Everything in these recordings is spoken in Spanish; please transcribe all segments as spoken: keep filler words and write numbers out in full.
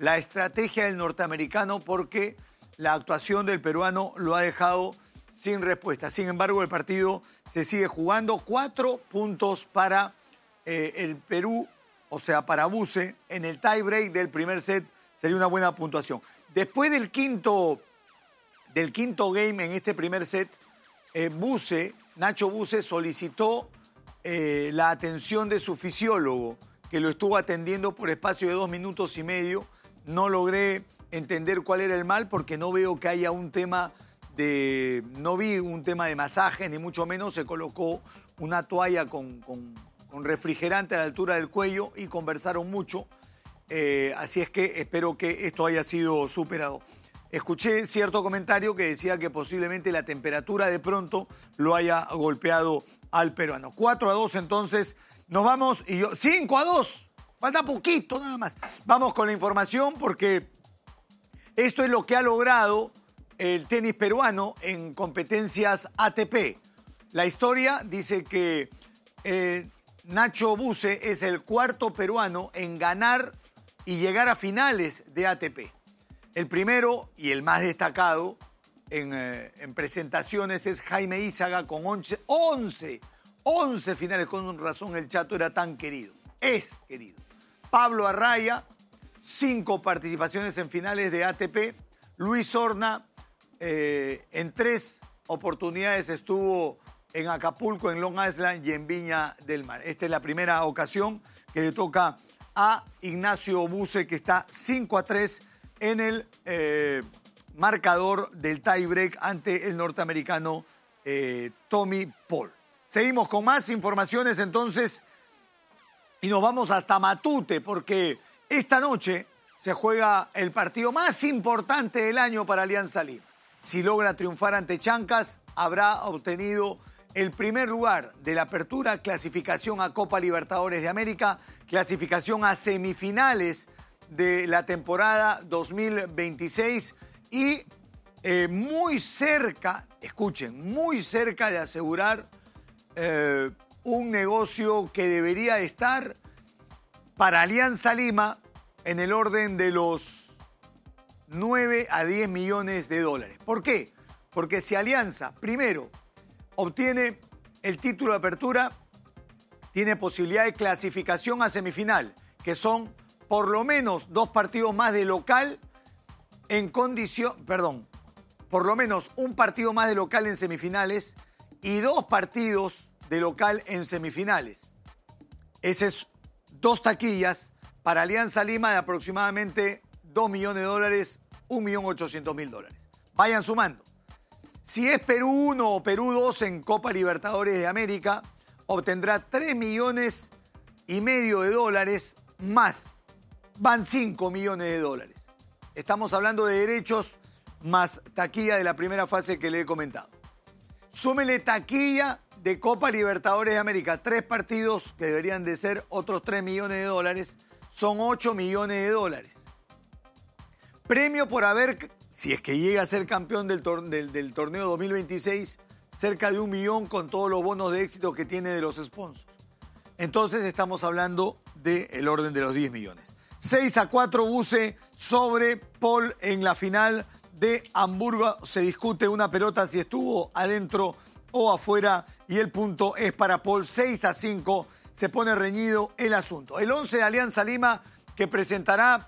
la estrategia del norteamericano porque la actuación del peruano lo ha dejado sin respuesta. Sin embargo, el partido se sigue jugando. Cuatro puntos para eh, el Perú, o sea, para Buse, en el tiebreak del primer set sería una buena puntuación. Después del quinto, del quinto game en este primer set, eh, Buse, Nacho Buse solicitó eh, la atención de su fisiólogo, que lo estuvo atendiendo por espacio de dos minutos y medio. No logré entender cuál era el mal porque no veo que haya un tema de... No vi un tema de masaje, ni mucho menos. Se colocó una toalla con, con, con refrigerante a la altura del cuello y conversaron mucho. Eh, así es que espero que esto haya sido superado. Escuché cierto comentario que decía que posiblemente la temperatura de pronto lo haya golpeado al peruano. cuatro a dos entonces. Nos vamos y yo... cinco a dos. Falta poquito nada más. Vamos con la información porque esto es lo que ha logrado el tenis peruano en competencias A T P. La historia dice que eh, Nacho Buse es el cuarto peruano en ganar y llegar a finales de A T P. El primero y el más destacado en, eh, en presentaciones es Jaime Ízaga con once, once, once finales. Con razón el Chato era tan querido. Es querido. Pablo Arraya, cinco participaciones en finales de A T P. Luis Horna, eh, en tres oportunidades estuvo en Acapulco, en Long Island y en Viña del Mar. Esta es la primera ocasión que le toca a Ignacio Buse, que está cinco a tres en el eh, marcador del tiebreak ante el norteamericano eh, Tommy Paul. Seguimos con más informaciones entonces y nos vamos hasta Matute porque esta noche se juega el partido más importante del año para Alianza Lima. Si logra triunfar ante Chancas, habrá obtenido el primer lugar de la apertura, clasificación a Copa Libertadores de América, clasificación a semifinales de la temporada dos mil veintiséis y eh, muy cerca, escuchen, muy cerca de asegurar eh, un negocio que debería estar para Alianza Lima en el orden de los nueve a diez millones de dólares. ¿Por qué? Porque si Alianza, primero, obtiene el título de apertura, tiene posibilidad de clasificación a semifinal, que son por lo menos dos partidos más de local en condición, perdón, por lo menos un partido más de local en semifinales y dos partidos de local en semifinales. Esas dos taquillas para Alianza Lima de aproximadamente dos millones de dólares, un millón ochocientos mil dólares. Vayan sumando. Si es Perú uno o Perú dos en Copa Libertadores de América, obtendrá tres millones y medio de dólares más. Van cinco millones de dólares. Estamos hablando de derechos más taquilla de la primera fase que le he comentado. Súmele taquilla de Copa Libertadores de América. Tres partidos que deberían de ser otros tres millones de dólares. Son ocho millones de dólares. Premio por haber, si es que llega a ser campeón del, tor del, del torneo dos mil veintiséis, cerca de un millón con todos los bonos de éxito que tiene de los sponsors. Entonces estamos hablando del orden de los diez millones. seis a cuatro Buse sobre Paul en la final de Hamburgo. Se discute una pelota si estuvo adentro o afuera y el punto es para Paul. seis a cinco se pone reñido el asunto. El once de Alianza Lima que presentará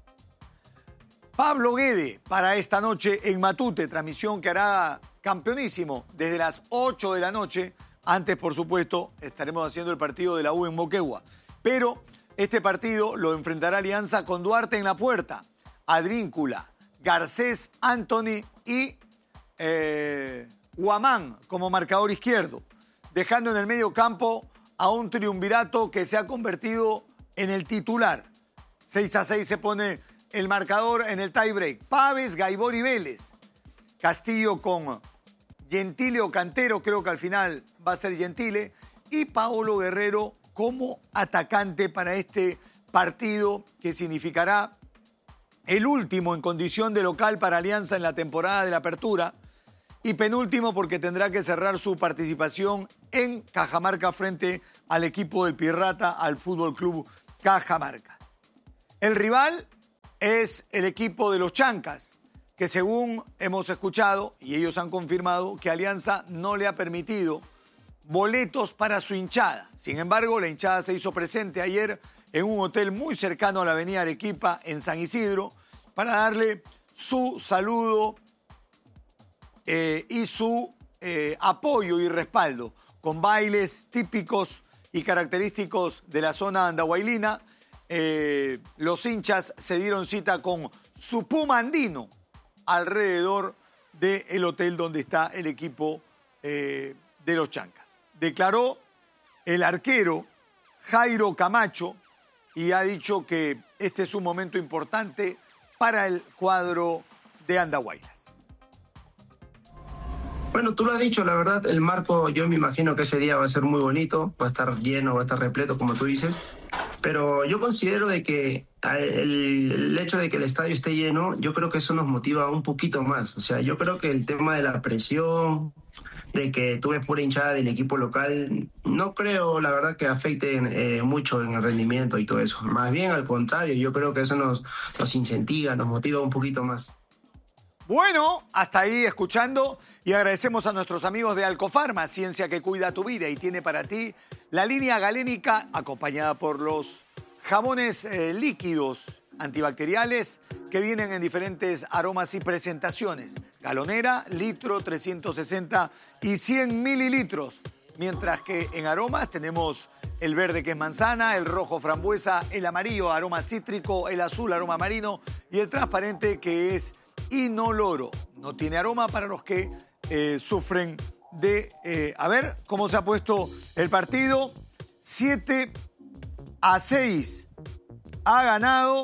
Pablo Guede para esta noche en Matute, transmisión que hará campeonísimo desde las ocho de la noche. Antes, por supuesto, estaremos haciendo el partido de la U en Moquegua. Pero este partido lo enfrentará Alianza con Duarte en la puerta, Advíncula, Garcés, Anthony y eh, Guamán como marcador izquierdo, dejando en el medio campo a un triunvirato que se ha convertido en el titular. seis a seis se pone el marcador en el tiebreak. Paves, Gaibor y Vélez. Castillo con Gentile o Cantero, creo que al final va a ser Gentile. Y Paolo Guerrero como atacante para este partido que significará el último en condición de local para Alianza en la temporada de la apertura y penúltimo porque tendrá que cerrar su participación en Cajamarca frente al equipo del Pirrata, al Fútbol Club Cajamarca. El rival es el equipo de los Chancas, que según hemos escuchado, y ellos han confirmado, que Alianza no le ha permitido boletos para su hinchada. Sin embargo, la hinchada se hizo presente ayer en un hotel muy cercano a la avenida Arequipa, en San Isidro, para darle su saludo eh, y su eh, apoyo y respaldo, con bailes típicos y característicos de la zona andahuaylina. Eh, los hinchas se dieron cita con su puma andino alrededor del hotel donde está el equipo eh, de los Chancas. Declaró el arquero Jairo Camacho y ha dicho que este es un momento importante para el cuadro de Andahuaylas. Bueno, tú lo has dicho, la verdad, el marco yo me imagino que ese día va a ser muy bonito, va a estar lleno, va a estar repleto, como tú dices, pero yo considero de que el, el hecho de que el estadio esté lleno, yo creo que eso nos motiva un poquito más. O sea, yo creo que el tema de la presión, de que tú ves pura hinchada del equipo local, no creo, la verdad, que afecte eh, mucho en el rendimiento y todo eso. Más bien, al contrario, yo creo que eso nos, nos incentiva, nos motiva un poquito más. Bueno, hasta ahí escuchando y agradecemos a nuestros amigos de Alcofarma, ciencia que cuida tu vida y tiene para ti la línea galénica acompañada por los jabones eh, líquidos antibacteriales que vienen en diferentes aromas y presentaciones. Galonera, litro, trescientos sesenta y cien mililitros. Mientras que en aromas tenemos el verde que es manzana, el rojo frambuesa, el amarillo aroma cítrico, el azul aroma marino y el transparente que es inoloro. No tiene aroma para los que eh, sufren de... Eh, a ver cómo se ha puesto el partido. siete a seis ha ganado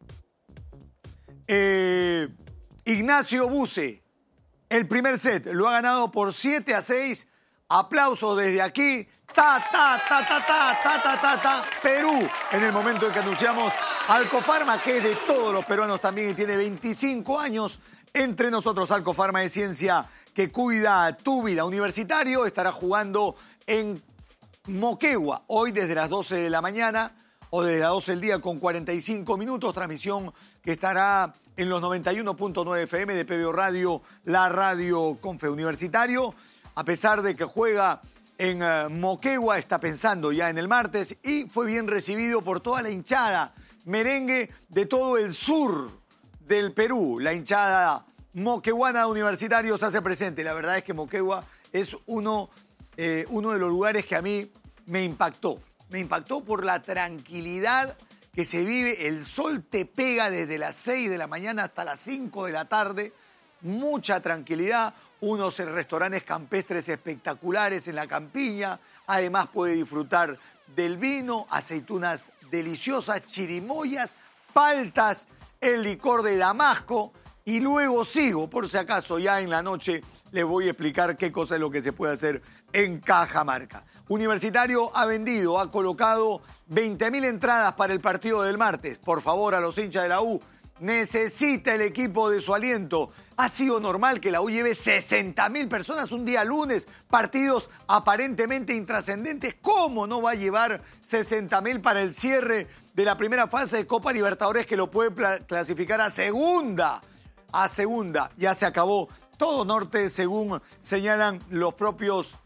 eh, Ignacio Buse. El primer set lo ha ganado por siete a seis. Aplausos desde aquí. Ta, ta, ta, ta, ta, ta, ta, ta, ta. Perú, en el momento en que anunciamos Alcofarma, que es de todos los peruanos también y tiene veinticinco años entre nosotros. Alcofarma de ciencia que cuida tu vida. Universitario estará jugando en Moquegua hoy desde las doce de la mañana o desde las doce del día con cuarenta y cinco minutos. Transmisión que estará en los noventa y uno punto nueve F M de P B O Radio, la radio Confe. Universitario, a pesar de que juega en uh, Moquegua, está pensando ya en el martes y fue bien recibido por toda la hinchada merengue de todo el sur del Perú. La hinchada moqueguana Universitario se hace presente. La verdad es que Moquegua es uno, eh, uno de los lugares que a mí me impactó. Me impactó por la tranquilidad que se vive. El sol te pega desde las seis de la mañana hasta las cinco de la tarde. Mucha tranquilidad, unos restaurantes campestres espectaculares en la campiña, además puede disfrutar del vino, aceitunas deliciosas, chirimoyas, paltas, el licor de Damasco y luego sigo, por si acaso ya en la noche les voy a explicar qué cosa es lo que se puede hacer en Cajamarca. Universitario ha vendido, ha colocado veinte mil entradas para el partido del martes. Por favor, a los hinchas de la U, necesita el equipo de su aliento. Ha sido normal que la U lleve sesenta mil personas un día lunes, partidos aparentemente intrascendentes. ¿Cómo no va a llevar sesenta mil para el cierre de la primera fase de Copa Libertadores que lo puede clasificar a segunda? A segunda. Ya se acabó todo norte, según señalan los propios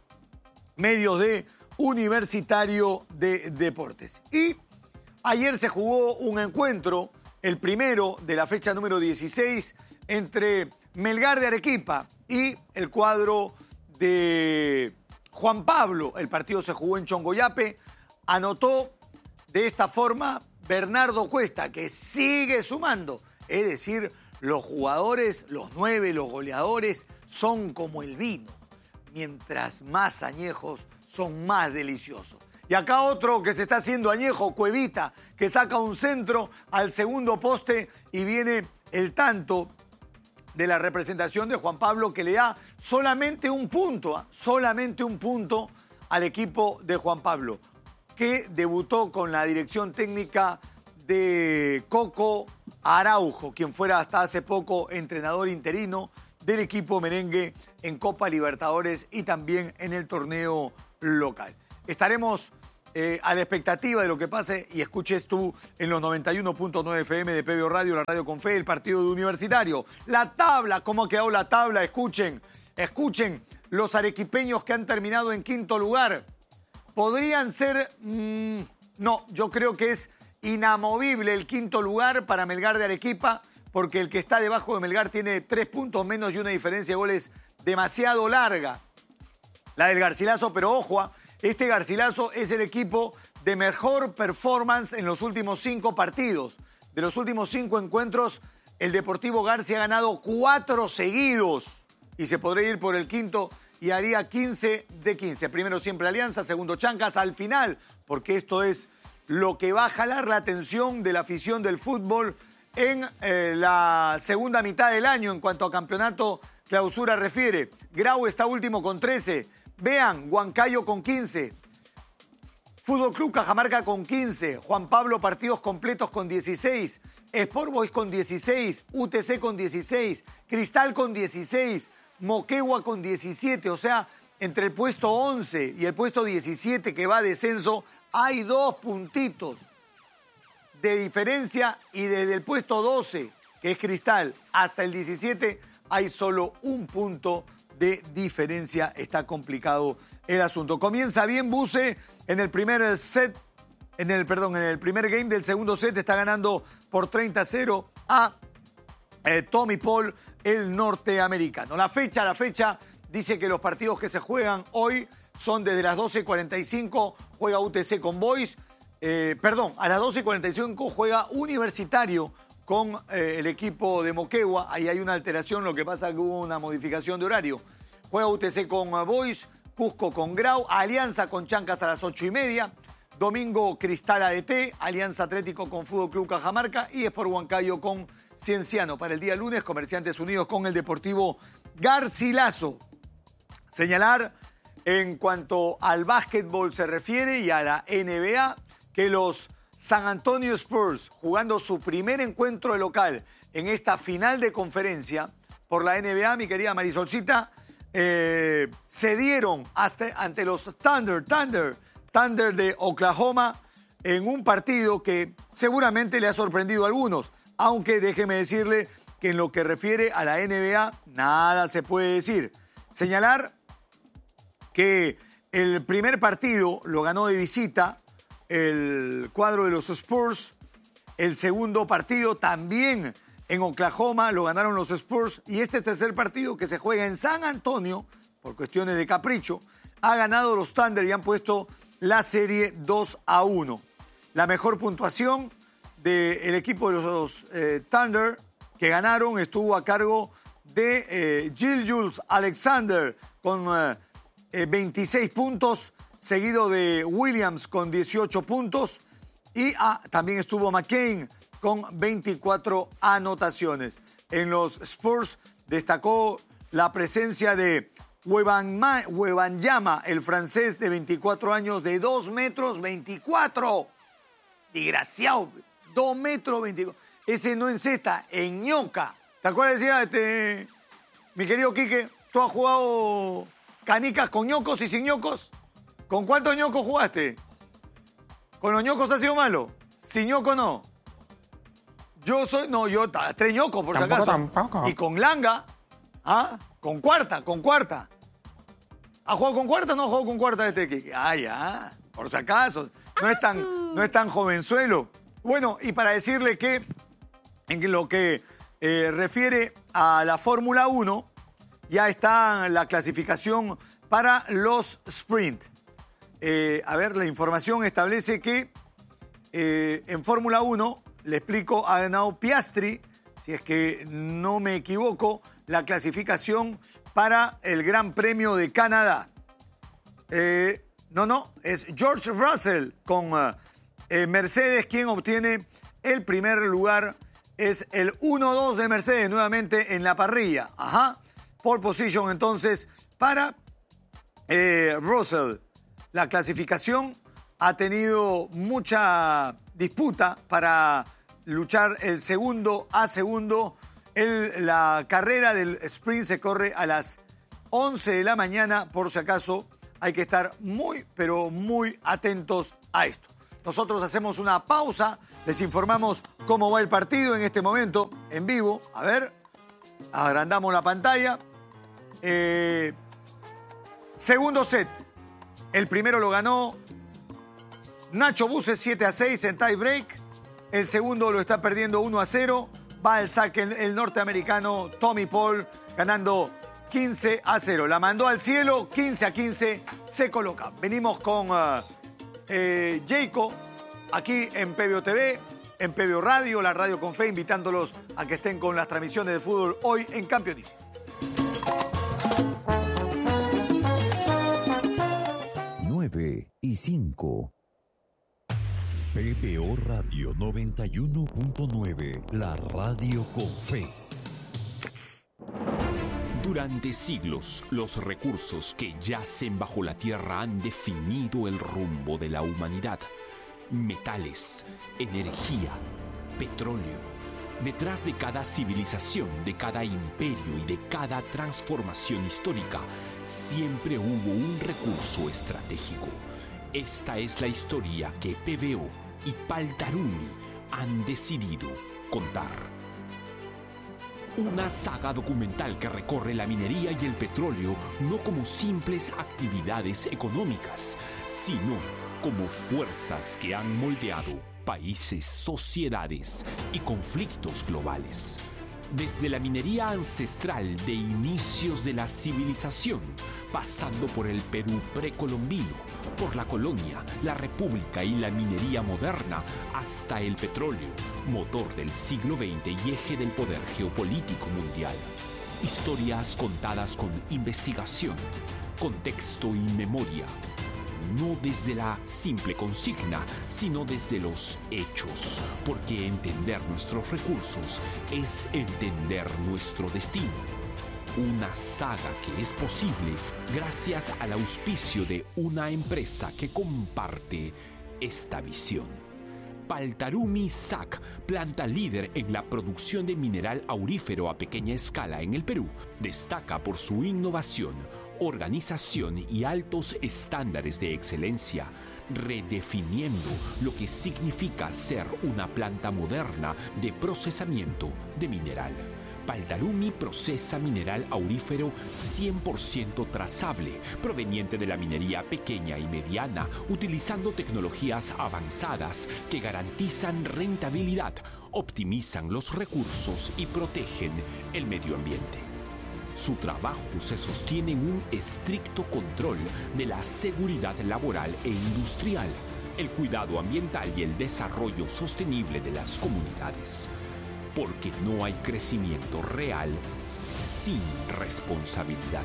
medios de Universitario de Deportes. Y ayer se jugó un encuentro, el primero de la fecha número dieciséis, entre Melgar de Arequipa y el cuadro de Juan Pablo. El partido se jugó en Chongoyape. Anotó de esta forma Bernardo Cuesta, que sigue sumando. Es decir, los jugadores, los nueve, los goleadores, son como el vino. Mientras más añejos, son más deliciosos. Y acá otro que se está haciendo añejo, Cuevita, que saca un centro al segundo poste y viene el tanto de la representación de Juan Pablo que le da solamente un punto, ¿eh? solamente un punto al equipo de Juan Pablo, que debutó con la dirección técnica de Coco Araujo, quien fuera hasta hace poco entrenador interino del equipo merengue en Copa Libertadores y también en el torneo local. Estaremos eh, a la expectativa de lo que pase y escuches tú en los noventa y uno punto nueve F M de P B O Radio, la radio con fe, el partido de Universitario. La tabla, ¿cómo ha quedado la tabla? Escuchen, escuchen los arequipeños que han terminado en quinto lugar. Podrían ser, mmm, no, yo creo que es inamovible el quinto lugar para Melgar de Arequipa, porque el que está debajo de Melgar tiene tres puntos menos y una diferencia de goles demasiado larga. La del Garcilaso, pero ojo, este Garcilaso es el equipo de mejor performance en los últimos cinco partidos. De los últimos cinco encuentros, el Deportivo García ha ganado cuatro seguidos y se podría ir por el quinto y haría quince de quince. Primero siempre Alianza, segundo Chancas, al final, porque esto es lo que va a jalar la atención de la afición del fútbol en eh, la segunda mitad del año en cuanto a campeonato clausura refiere. Grau está último con trece. Vean, Huancayo con quince. Fútbol Club Cajamarca con quince. Juan Pablo partidos completos con dieciséis. Sport Boys con dieciséis. U T C con dieciséis. Cristal con dieciséis. Moquegua con diecisiete. O sea, entre el puesto once y el puesto diecisiete que va a descenso, hay dos puntitos de diferencia y desde el puesto doce, que es Cristal, hasta el diecisiete, hay solo un punto de diferencia. Está complicado el asunto. Comienza bien Buse en el primer set, en el, perdón, en el primer game del segundo set, está ganando por treinta a cero a eh, Tommy Paul, el norteamericano. La fecha, la fecha dice que los partidos que se juegan hoy son desde las doce y cuarenta y cinco, juega U T C con Boys. Eh, perdón, a las doce y cuarenta y cinco juega Universitario con eh, el equipo de Moquegua. Ahí hay una alteración, lo que pasa es que hubo una modificación de horario. Juega U T C con uh, Boys, Cusco con Grau, Alianza con Chancas a las ocho y media. Domingo Cristal A D T, Alianza Atlético con Fútbol Club Cajamarca y Sport Huancayo con Cienciano. Para el día lunes, Comerciantes Unidos con el Deportivo Garcilaso. Señalar en cuanto al básquetbol se refiere y a la N B A, que los San Antonio Spurs, jugando su primer encuentro de local en esta final de conferencia por la N B A, mi querida Marisolcita, eh, cedieron hasta, ante los Thunder, Thunder, Thunder de Oklahoma en un partido que seguramente le ha sorprendido a algunos, aunque déjeme decirle que en lo que refiere a la N B A, nada se puede decir. Señalar que el primer partido lo ganó de visita el cuadro de los Spurs. El segundo partido también en Oklahoma lo ganaron los Spurs. Y este tercer partido que se juega en San Antonio, por cuestiones de capricho, ha ganado los Thunder y han puesto la serie dos a uno. La mejor puntuación del equipo de los eh, Thunder que ganaron estuvo a cargo de eh, Gilgeous Alexander con eh, eh, veintiséis puntos, seguido de Williams con dieciocho puntos y ah, también estuvo McCain con veinticuatro anotaciones. En los Spurs destacó la presencia de Wembanyama, el francés de veinticuatro años, de dos metros veinticuatro. Desgraciado, dos metros veinticuatro. Ese no encesta, en ñoca. ¿Te acuerdas? Decía, este, mi querido Quique, ¿tú has jugado canicas con ñocos y sin ñocos? ¿Con cuántos ñocos jugaste? ¿Con los ñocos ha sido malo? Sin ñoco no. Yo soy, no, yo, tres ñocos por tampoco, si acaso. Tampoco. Y con langa, ¿ah? Con cuarta, con cuarta. ¿Ha jugado con cuarta o no ha jugado con cuarta este Quique? Ah, ya, por si acaso. No es tan, no es tan jovenzuelo. Bueno, y para decirle que en lo que eh, refiere a la Fórmula uno, ya está la clasificación para los sprint. Eh, a ver, la información establece que eh, en Fórmula uno, le explico, ha ganado Piastri, si es que no me equivoco, la clasificación para el Gran Premio de Canadá. Eh, no, no, es George Russell con eh, Mercedes quien obtiene el primer lugar. Es el uno dos de Mercedes nuevamente en la parrilla. Ajá. Pole position entonces para eh, Russell. La clasificación ha tenido mucha disputa para luchar el segundo a segundo. El, la carrera del sprint se corre a las once de la mañana, por si acaso hay que estar muy, pero muy atentos a esto. Nosotros hacemos una pausa, les informamos cómo va el partido en este momento, en vivo. A ver, agrandamos la pantalla. Eh, segundo set, el primero lo ganó Nacho Buses siete a seis en tie break. El segundo lo está perdiendo uno a cero. Va al saque el, el norteamericano Tommy Paul ganando quince a cero. La mandó al cielo, quince a quince se coloca. Venimos con uh, eh, Jayco aquí en P B O T V, en P B O Radio, la radio con fe, invitándolos a que estén con las transmisiones de fútbol hoy en Campeonísimo. nueve y cinco. P B O Radio noventa y uno punto nueve, la radio con fe. Durante siglos, los recursos que yacen bajo la tierra han definido el rumbo de la humanidad. Metales, energía, petróleo. Detrás de cada civilización, de cada imperio y de cada transformación histórica, siempre hubo un recurso estratégico. Esta es la historia que P B O y Paltarumi han decidido contar. Una saga documental que recorre la minería y el petróleo no como simples actividades económicas, sino como fuerzas que han moldeado países, sociedades y conflictos globales. Desde la minería ancestral de inicios de la civilización, pasando por el Perú precolombino, por la colonia, la república y la minería moderna, hasta el petróleo, motor del siglo veinte y eje del poder geopolítico mundial. Historias contadas con investigación, contexto y memoria. No desde la simple consigna, sino desde los hechos, porque entender nuestros recursos es entender nuestro destino. Una saga que es posible gracias al auspicio de una empresa que comparte esta visión. Paltarumi S A C, planta líder en la producción de mineral aurífero a pequeña escala en el Perú, destaca por su innovación, organización y altos estándares de excelencia, redefiniendo lo que significa ser una planta moderna de procesamiento de mineral. Paltarumi procesa mineral aurífero cien por ciento trazable, proveniente de la minería pequeña y mediana, utilizando tecnologías avanzadas que garantizan rentabilidad, optimizan los recursos y protegen el medio ambiente. Su trabajo se sostiene en un estricto control de la seguridad laboral e industrial, el cuidado ambiental y el desarrollo sostenible de las comunidades. Porque no hay crecimiento real sin responsabilidad.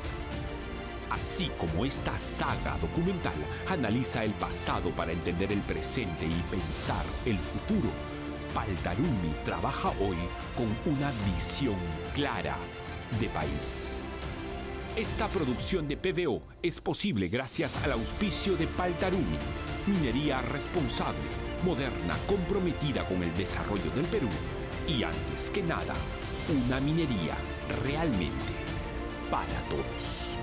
Así como esta saga documental analiza el pasado para entender el presente y pensar el futuro, Paltarumi trabaja hoy con una visión clara de país. Esta producción de P B O es posible gracias al auspicio de Paltarumi, minería responsable, moderna, comprometida con el desarrollo del Perú y, antes que nada, una minería realmente para todos.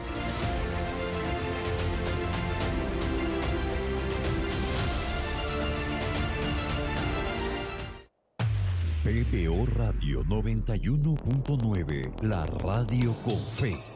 P B O Radio noventa y uno punto nueve, la radio con fe.